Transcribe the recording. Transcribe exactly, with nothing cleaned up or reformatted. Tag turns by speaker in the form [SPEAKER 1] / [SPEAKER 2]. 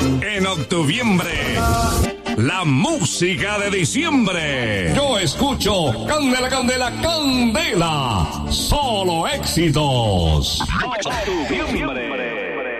[SPEAKER 1] En octuviembre, la música de diciembre. Yo escucho Candela, Candela, Candela. Solo éxitos. Octuviembre.